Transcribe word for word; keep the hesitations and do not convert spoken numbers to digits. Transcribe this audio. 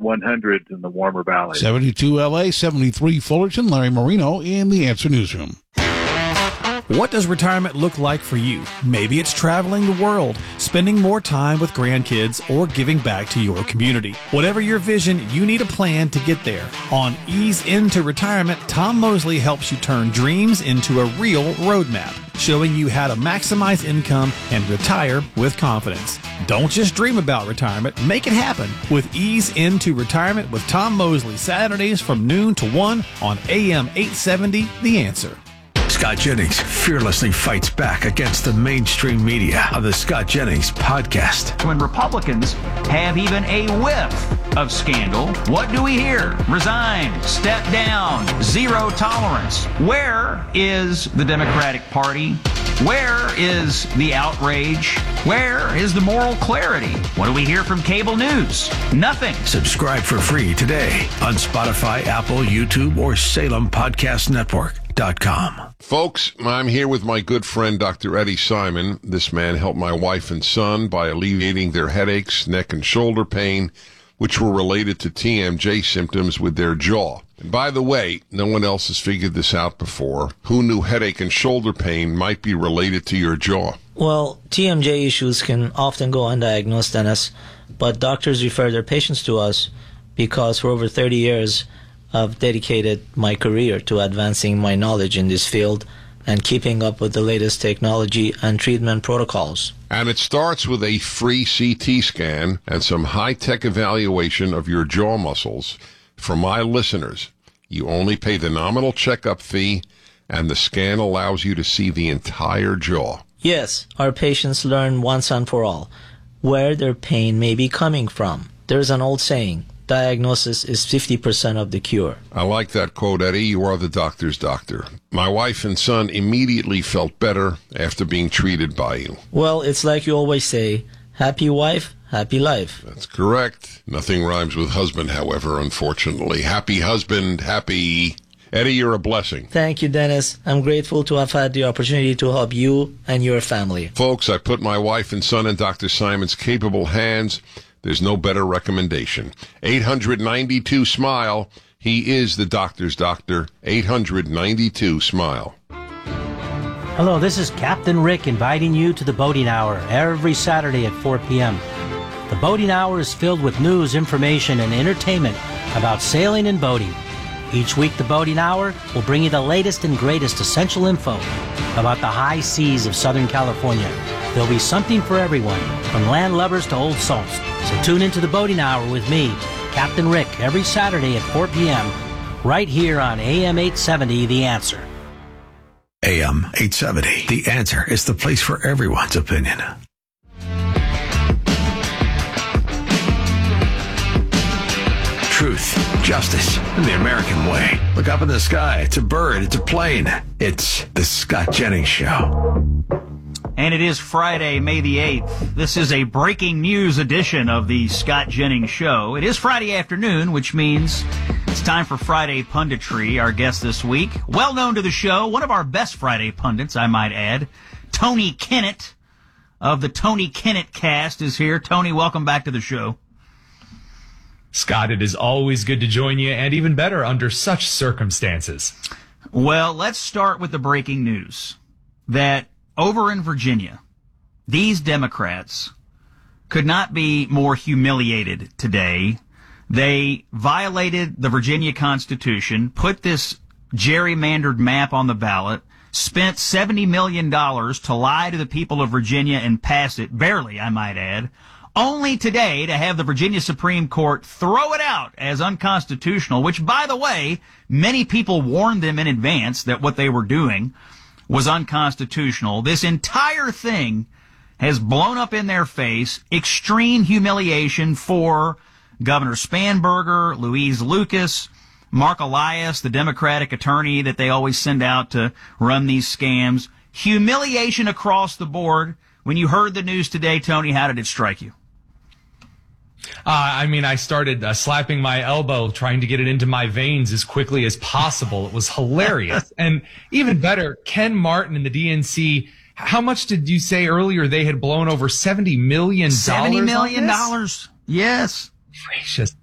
one hundreds in the warmer valleys. seventy-two L A, seventy-three Fullerton. Larry Marino in the Answer Newsroom. What does retirement look like for you? Maybe it's traveling the world, spending more time with grandkids, or giving back to your community. Whatever your vision, you need a plan to get there. On Ease Into Retirement, Tom Mosley helps you turn dreams into a real roadmap, showing you how to maximize income and retire with confidence. Don't just dream about retirement, make it happen with Ease Into Retirement with Tom Mosley, Saturdays from noon to one on A M eight seventy, The Answer. Scott Jennings fearlessly fights back against the mainstream media of the Scott Jennings Podcast. When Republicans have even a whiff of scandal, what do we hear? Resign, step down, zero tolerance. Where is the Democratic Party? Where is the outrage? Where is the moral clarity? What do we hear from cable news? Nothing. Subscribe for free today on Spotify, Apple, YouTube, or Salem Podcast Network. Com. Folks, I'm here with my good friend, Doctor Eddie Simon. This man helped my wife and son by alleviating their headaches, neck and shoulder pain, which were related to T M J symptoms with their jaw. And by the way, no one else has figured this out before. Who knew headache and shoulder pain might be related to your jaw? Well, T M J issues can often go undiagnosed, Dennis, but doctors refer their patients to us because for over thirty years, I've dedicated my career to advancing my knowledge in this field and keeping up with the latest technology and treatment protocols. And it starts with a free C T scan and some high-tech evaluation of your jaw muscles. For my listeners, you only pay the nominal checkup fee, and the scan allows you to see the entire jaw. Yes, our patients learn once and for all where their pain may be coming from. There's an old saying, diagnosis is fifty percent of the cure. I like that quote, Eddie. You are the doctor's doctor. My wife and son immediately felt better after being treated by you. Well, it's like you always say, happy wife, happy life. That's correct. Nothing rhymes with husband, however, unfortunately. Happy husband, happy... Eddie, you're a blessing. Thank you, Dennis. I'm grateful to have had the opportunity to help you and your family. Folks, I put my wife and son in Doctor Simon's capable hands. There's no better recommendation. eight hundred ninety-two SMILE. He is the doctor's doctor. eight hundred ninety-two SMILE. Hello, this is Captain Rick inviting you to the Boating Hour every Saturday at four p.m. The Boating Hour is filled with news, information, and entertainment about sailing and boating. Each week, the Boating Hour will bring you the latest and greatest essential info about the high seas of Southern California. There'll be something for everyone, from land lubbers to old salts. So tune into the Boating Hour with me, Captain Rick, every Saturday at four p.m. right here on A M eight seventy, The Answer. A M eight seventy, The Answer is the place for everyone's opinion. Truth, justice, and the American way. Look up in the sky. It's a bird. It's a plane. It's the Scott Jennings Show. And it is Friday, May the eighth. This is a breaking news edition of the Scott Jennings Show. It is Friday afternoon, which means it's time for Friday Punditry. Our guest this week, well known to the show, one of our best Friday pundits, I might add, Tony Kinnett of the Tony Kinnett Cast is here. Tony, welcome back to the show. Scott, it is always good to join you, and even better under such circumstances. Well, let's start with the breaking news that over in Virginia, these Democrats could not be more humiliated today. They violated the Virginia Constitution, put this gerrymandered map on the ballot, spent seventy million dollars to lie to the people of Virginia and pass it, barely, I might add, only today to have the Virginia Supreme Court throw it out as unconstitutional, which, by the way, many people warned them in advance that what they were doing was unconstitutional. This entire thing has blown up in their face. Extreme humiliation for Governor Spanberger, Louise Lucas, Mark Elias, the Democratic attorney that they always send out to run these scams. Humiliation across the board. When you heard the news today, Tony, how did it strike you? Uh, I mean, I started uh, slapping my elbow, trying to get it into my veins as quickly as possible. It was hilarious. And even better, Ken Martin and the D N C, how much did you say earlier they had blown over seventy million dollars? seventy million dollars. Yes. Gracious.